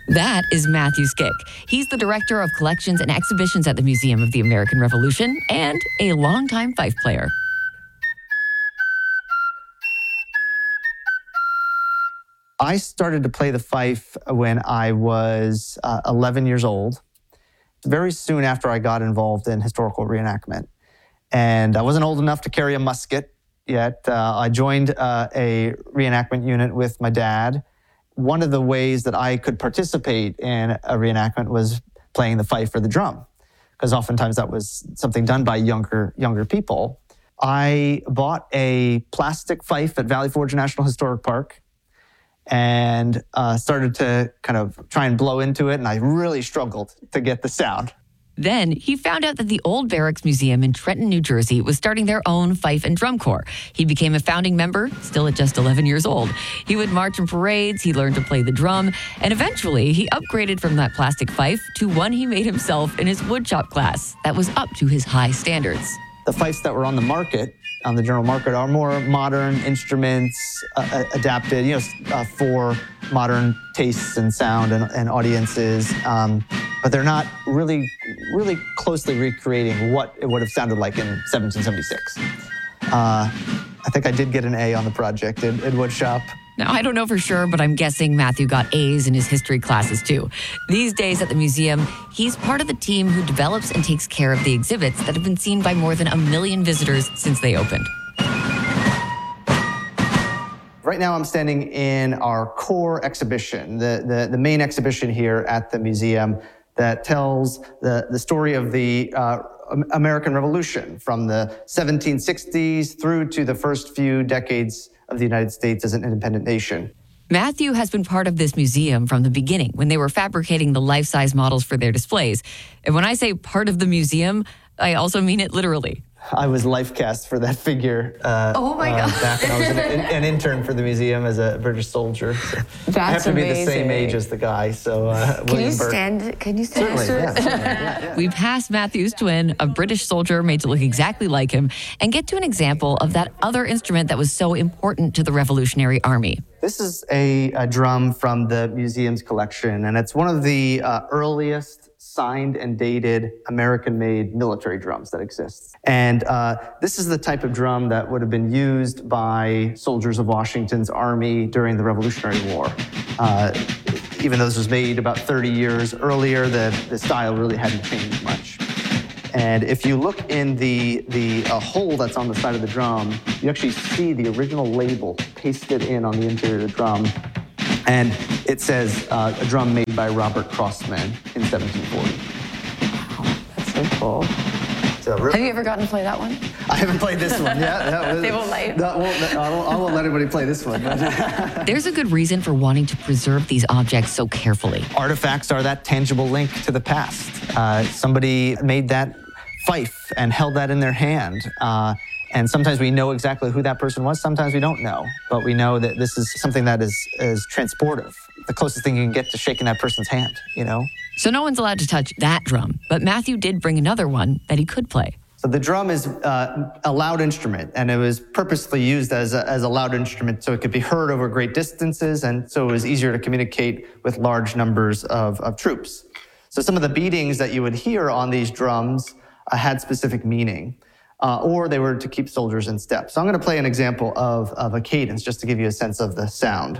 That is Matthew Skick. He's the director of collections and exhibitions at the Museum of the American Revolution and a longtime fife player. I started to play the fife when I was 11 years old, very soon after I got involved in historical reenactment. And I wasn't old enough to carry a musket yet. I joined a reenactment unit with my dad. One of the ways that I could participate in a reenactment was playing the fife or the drum, because oftentimes that was something done by younger people. I bought a plastic fife at Valley Forge National Historic Park and started to kind of try and blow into it, and I really struggled to get the sound. Then he found out that the Old Barracks Museum in Trenton, New Jersey was starting their own fife and drum corps. He became a founding member, still at just 11 years old. He would march in parades, he learned to play the drum, and eventually he upgraded from that plastic fife to one he made himself in his woodshop class that was up to his high standards. The fifes that were on the market, on the general market, are more modern instruments, adapted, for modern tastes and sound and audiences. But they're not really closely recreating what it would have sounded like in 1776. I think I did get an A on the project in woodshop. Now, I don't know for sure, but I'm guessing Matthew got A's in his history classes too. These days at the museum, he's part of the team who develops and takes care of the exhibits that have been seen by more than 1 million visitors since they opened. Right now I'm standing in our core exhibition, the main exhibition here at the museum that tells the story of the American Revolution from the 1760s through to the first few decades of the United States as an independent nation. Matthew has been part of this museum from the beginning when they were fabricating the life-size models for their displays. And when I say part of the museum, I also mean it literally. I was life cast for that figure oh my God. back when I was an intern for the museum as a British soldier. So That's I have to amazing. be the same age as the guy, so Can you William Burke. stand? Can you stand? Certainly, yeah. We pass Matthew's twin, a British soldier made to look exactly like him, and get to an example of that other instrument that was so important to the Revolutionary Army. This is a drum from the museum's collection, and it's one of the earliest signed and dated American-made military drums that exist. And this is the type of drum that would have been used by soldiers of Washington's army during the Revolutionary War. Even though this was made about 30 years earlier, the style really hadn't changed much. And if you look in the hole that's on the side of the drum, you actually see the original label pasted in on the interior of the drum. And it says a drum made by Robert Crossman in 1740. Wow, that's so cool. So, Have you ever gotten to play that one? I haven't played this one. They won't let you. I won't let anybody play this one. There's a good reason for wanting to preserve these objects so carefully. Artifacts are that tangible link to the past. Somebody made that fife and held that in their hand. And sometimes we know exactly who that person was. Sometimes we don't know. But we know that this is something that is transportive. The closest thing you can get to shaking that person's hand, So no one's allowed to touch that drum, but Matthew did bring another one that he could play. So the drum is a loud instrument, and it was purposely used as a loud instrument so it could be heard over great distances, and so it was easier to communicate with large numbers of troops. So some of the beatings that you would hear on these drums had specific meaning. Or they were to keep soldiers in step. So I'm going to play an example of a cadence just to give you a sense of the sound.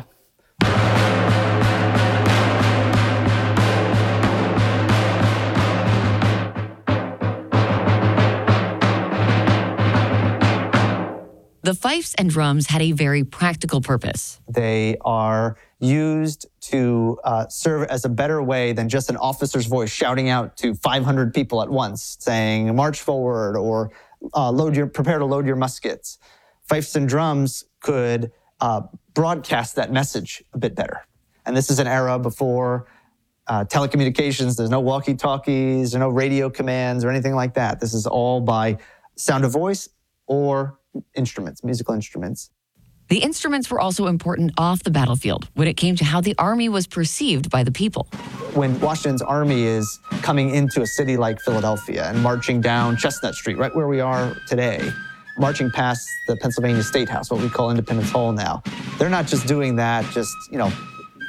The fifes and drums had a very practical purpose. They are used to serve as a better way than just an officer's voice shouting out to 500 people at once, saying, march forward, or prepare to load your muskets. Fifes and drums could broadcast that message a bit better. And this is an era before telecommunications. There's no walkie-talkies, there's no radio commands or anything like that. This is all by sound of voice or instruments, musical instruments. The instruments were also important off the battlefield when it came to how the army was perceived by the people. When Washington's army is coming into a city like Philadelphia and marching down Chestnut Street, right where we are today, marching past the Pennsylvania State House, what we call Independence Hall now, they're not just doing that,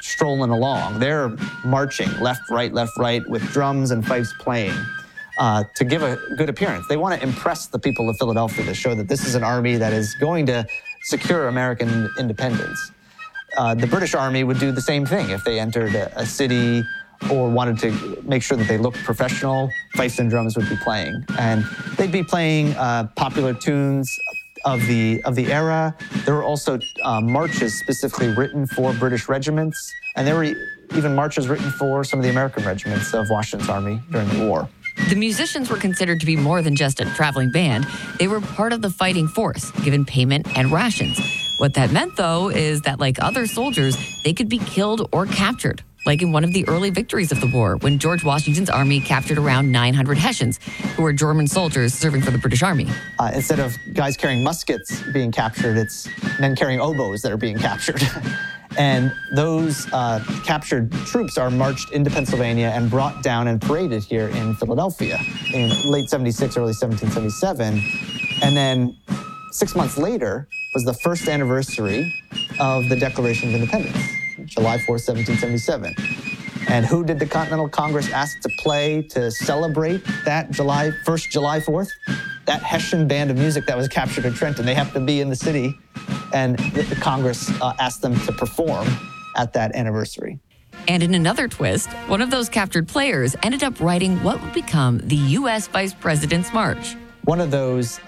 strolling along. They're marching left, right, with drums and fifes playing to give a good appearance. They want to impress the people of Philadelphia to show that this is an army that is going to secure American independence. The British Army would do the same thing if they entered a city or wanted to make sure that they looked professional. Fifes and drums would be playing, and they'd be playing popular tunes of the era. There were also marches specifically written for British regiments, and there were even marches written for some of the American regiments of Washington's army during the war. The musicians were considered to be more than just a traveling band. They were part of the fighting force, given payment and rations. What that meant, though, is that like other soldiers, they could be killed or captured, like in one of the early victories of the war, when George Washington's army captured around 900 Hessians, who were German soldiers serving for the British Army. Instead of guys carrying muskets being captured, it's men carrying oboes that are being captured. And those captured troops are marched into Pennsylvania and brought down and paraded here in Philadelphia in late 76, early 1777. And then 6 months later was the first anniversary of the Declaration of Independence, July 4th, 1777. And who did the Continental Congress ask to play to celebrate that July 4th? That Hessian band of music that was captured at Trenton. They happened to be in the city, and the Congress asked them to perform at that anniversary. And in another twist, one of those captured players ended up writing what would become the U.S. Vice President's March. One of those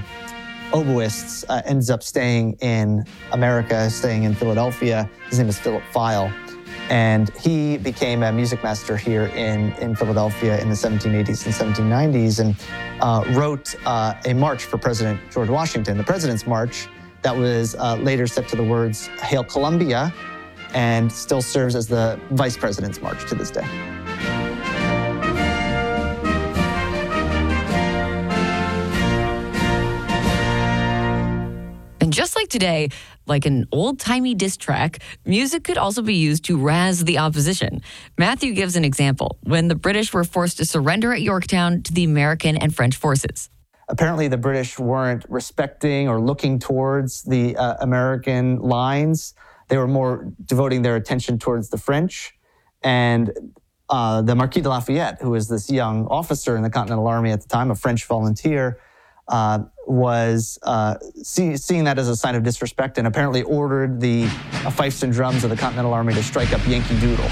oboists ends up staying in America, staying in Philadelphia. His name is Philip File. And he became a music master here in Philadelphia in the 1780s and 1790s and wrote a march for President George Washington, the President's March, that was later set to the words Hail Columbia, and still serves as the Vice President's March to this day. And just like today, like an old-timey diss track, music could also be used to razz the opposition. Matthew gives an example when the British were forced to surrender at Yorktown to the American and French forces. Apparently, the British weren't respecting or looking towards the American lines. They were more devoting their attention towards the French. And the Marquis de Lafayette, who was this young officer in the Continental Army at the time, a French volunteer, was seeing that as a sign of disrespect and apparently ordered the fifes and drums of the Continental Army to strike up Yankee Doodle,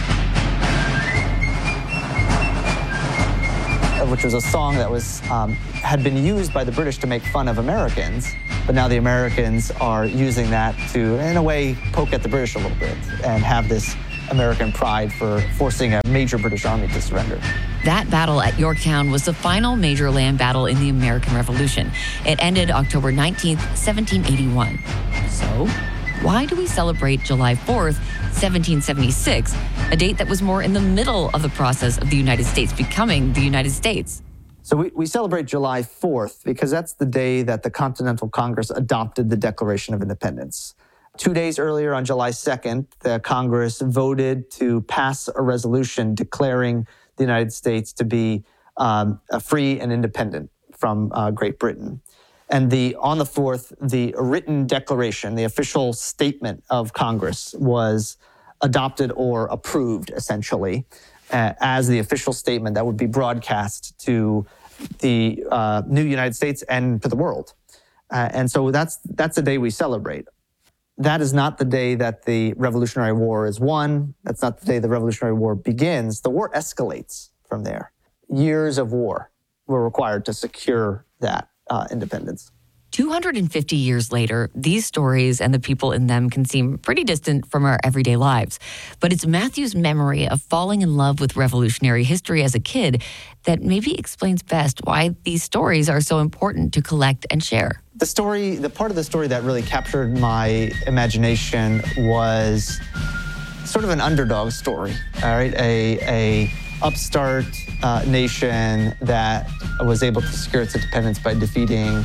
which was a song that had been used by the British to make fun of Americans, but now the Americans are using that to, in a way, poke at the British a little bit and have this American pride for forcing a major British army to surrender. That battle at Yorktown was the final major land battle in the American Revolution. It ended October 19th, 1781. So, why do we celebrate July 4th, 1776, a date that was more in the middle of the process of the United States becoming the United States? So we celebrate July 4th because that's the day that the Continental Congress adopted the Declaration of Independence. 2 days earlier, on July 2nd, the Congress voted to pass a resolution declaring the United States to be free and independent from Great Britain. And on the 4th, the written declaration, the official statement of Congress, was adopted or approved, essentially, as the official statement that would be broadcast to the new United States and to the world. And so that's the day we celebrate. That is not the day that the Revolutionary War is won. That's not the day the Revolutionary War begins. The war escalates from there. Years of war were required to secure that independence. 250 years later, these stories and the people in them can seem pretty distant from our everyday lives. But it's Matthew's memory of falling in love with revolutionary history as a kid that maybe explains best why these stories are so important to collect and share. The part of the story that really captured my imagination was sort of an underdog story, all right? A upstart nation that was able to secure its independence by defeating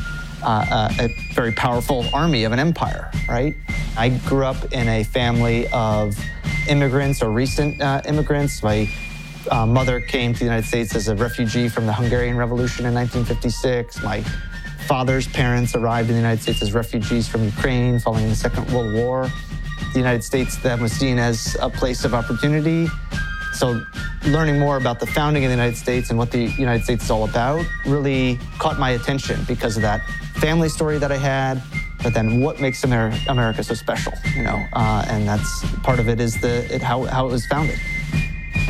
a very powerful army of an empire, right? I grew up in a family of immigrants or recent immigrants. My mother came to the United States as a refugee from the Hungarian Revolution in 1956. My father's parents arrived in the United States as refugees from Ukraine following the Second World War. the United States that was seen as a place of opportunity. So learning more about the founding of the United States and what the United States is all about really caught my attention because of that family story that I had, but then what makes America so special, and that's part of it is how it was founded.